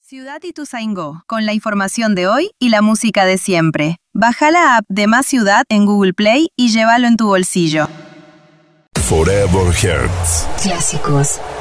Ciudad Ituzaingó, con la información de hoy y la música de siempre. Baja la app de Más Ciudad en Google Play y llévalo en tu bolsillo. Forever Hearts. Clásicos.